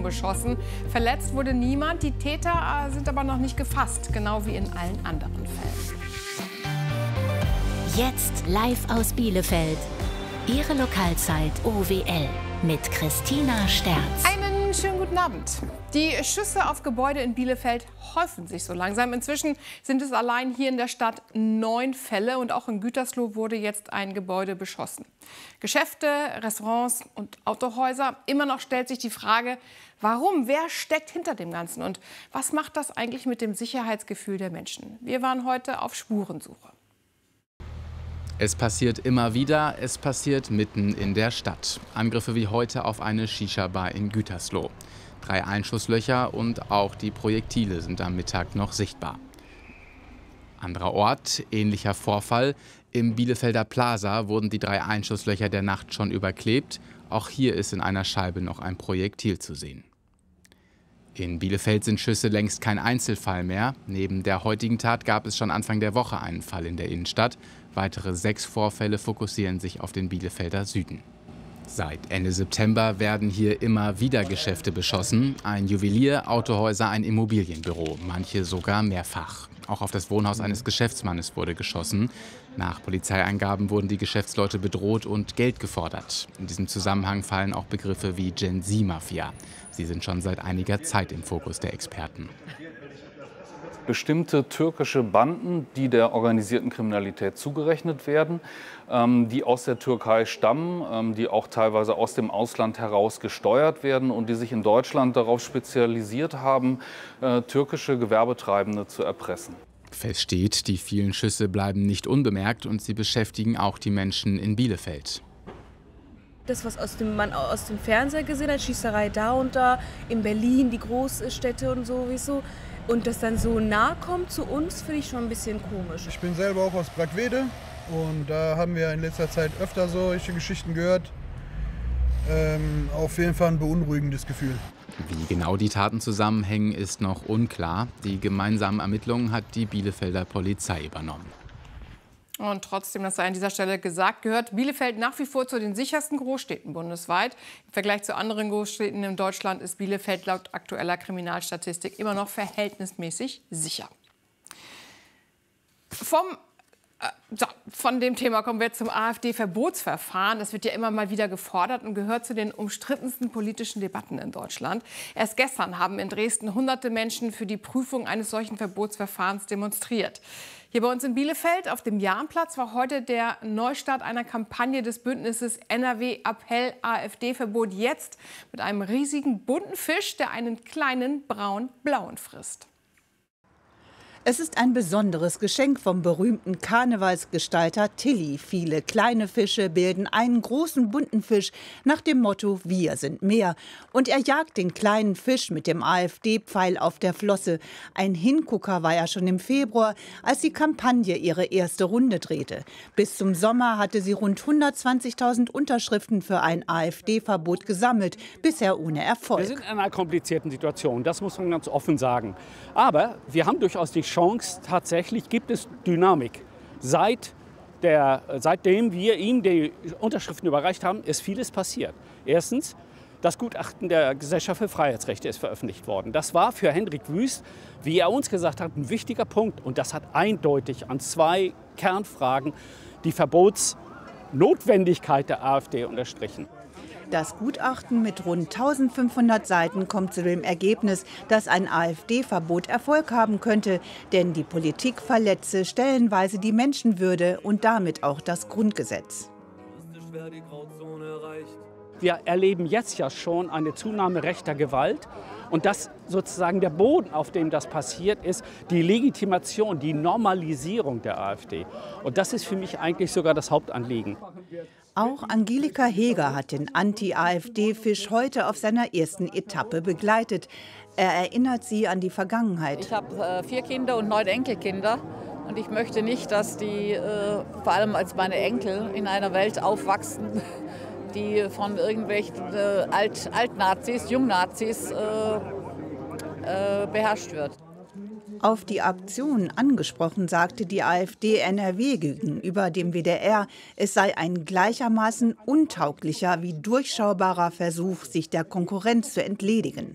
beschossen. Verletzt wurde niemand. Die Täter sind aber noch nicht gefasst, genau wie in allen anderen Fällen. Jetzt live aus Bielefeld. Ihre Lokalzeit OWL mit Christina Sterz. Einen schönen guten Abend. Die Schüsse auf Gebäude in Bielefeld häufen sich so langsam. Inzwischen sind es allein hier in der Stadt 9 Fälle und auch in Gütersloh wurde jetzt ein Gebäude beschossen. Geschäfte, Restaurants und Autohäuser. Immer noch stellt sich die Frage, warum? Wer steckt hinter dem Ganzen? Und was macht das eigentlich mit dem Sicherheitsgefühl der Menschen? Wir waren heute auf Spurensuche. Es passiert immer wieder, es passiert mitten in der Stadt. Angriffe wie heute auf eine Shisha-Bar in Gütersloh. 3 Einschusslöcher und auch die Projektile sind am Mittag noch sichtbar. Anderer Ort, ähnlicher Vorfall. Im Bielefelder Plaza wurden die 3 Einschusslöcher der Nacht schon überklebt. Auch hier ist in einer Scheibe noch ein Projektil zu sehen. In Bielefeld sind Schüsse längst kein Einzelfall mehr. Neben der heutigen Tat gab es schon Anfang der Woche einen Fall in der Innenstadt. Weitere 6 Vorfälle fokussieren sich auf den Bielefelder Süden. Seit Ende September werden hier immer wieder Geschäfte beschossen. Ein Juwelier, Autohäuser, ein Immobilienbüro, manche sogar mehrfach. Auch auf das Wohnhaus eines Geschäftsmannes wurde geschossen. Nach Polizeiangaben wurden die Geschäftsleute bedroht und Geld gefordert. In diesem Zusammenhang fallen auch Begriffe wie Gen Z-Mafia. Sie sind schon seit einiger Zeit im Fokus der Experten. Bestimmte türkische Banden, die der organisierten Kriminalität zugerechnet werden, die aus der Türkei stammen, die auch teilweise aus dem Ausland heraus gesteuert werden und die sich in Deutschland darauf spezialisiert haben, türkische Gewerbetreibende zu erpressen. Fest steht, die vielen Schüsse bleiben nicht unbemerkt und sie beschäftigen auch die Menschen in Bielefeld. Das, was man aus dem Fernseher gesehen hat, Schießerei da und da, in Berlin, die Großstädte und sowieso. Und das dann so nah kommt zu uns, finde ich schon ein bisschen komisch. Ich bin selber auch aus Brackwede und da haben wir in letzter Zeit öfter solche Geschichten gehört. Auf jeden Fall ein beunruhigendes Gefühl. Wie genau die Taten zusammenhängen, ist noch unklar. Die gemeinsamen Ermittlungen hat die Bielefelder Polizei übernommen. Und trotzdem, das sei an dieser Stelle gesagt, gehört Bielefeld nach wie vor zu den sichersten Großstädten bundesweit. Im Vergleich zu anderen Großstädten in Deutschland ist Bielefeld laut aktueller Kriminalstatistik immer noch verhältnismäßig sicher. Von dem Thema kommen wir zum AfD-Verbotsverfahren. Das wird ja immer mal wieder gefordert und gehört zu den umstrittensten politischen Debatten in Deutschland. Erst gestern haben in Dresden hunderte Menschen für die Prüfung eines solchen Verbotsverfahrens demonstriert. Hier bei uns in Bielefeld auf dem Jahnplatz war heute der Neustart einer Kampagne des Bündnisses NRW Appell AfD-Verbot jetzt mit einem riesigen bunten Fisch, der einen kleinen braun-blauen frisst. Es ist ein besonderes Geschenk vom berühmten Karnevalsgestalter Tilly. Viele kleine Fische bilden einen großen bunten Fisch nach dem Motto „Wir sind mehr". Und er jagt den kleinen Fisch mit dem AfD-Pfeil auf der Flosse. Ein Hingucker war er schon im Februar, als die Kampagne ihre erste Runde drehte. Bis zum Sommer hatte sie rund 120.000 Unterschriften für ein AfD-Verbot gesammelt, bisher ohne Erfolg. Wir sind in einer komplizierten Situation, das muss man ganz offen sagen. Aber wir haben durchaus die Chance, tatsächlich gibt es Dynamik. Seitdem wir Ihnen die Unterschriften überreicht haben, ist vieles passiert. Erstens, das Gutachten der Gesellschaft für Freiheitsrechte ist veröffentlicht worden. Das war für Hendrik Wüst, wie er uns gesagt hat, ein wichtiger Punkt. Und das hat eindeutig an 2 Kernfragen die Verbotsnotwendigkeit der AfD unterstrichen. Das Gutachten mit rund 1500 Seiten kommt zu dem Ergebnis, dass ein AfD-Verbot Erfolg haben könnte. Denn die Politik verletze stellenweise die Menschenwürde und damit auch das Grundgesetz. Wir erleben jetzt ja schon eine Zunahme rechter Gewalt. Und das sozusagen der Boden, auf dem das passiert, ist die Legitimation, die Normalisierung der AfD. Und das ist für mich eigentlich sogar das Hauptanliegen. Auch Angelika Heger hat den Anti-AfD-Fisch heute auf seiner ersten Etappe begleitet. Er erinnert sie an die Vergangenheit. Ich habe 4 Kinder und 9 Enkelkinder. Und ich möchte nicht, dass die, vor allem als meine Enkel, in einer Welt aufwachsen, die von irgendwelchen Altnazis, Jungnazis beherrscht wird. Auf die Aktion angesprochen sagte die AfD NRW gegenüber dem WDR, es sei ein gleichermaßen untauglicher wie durchschaubarer Versuch, sich der Konkurrenz zu entledigen.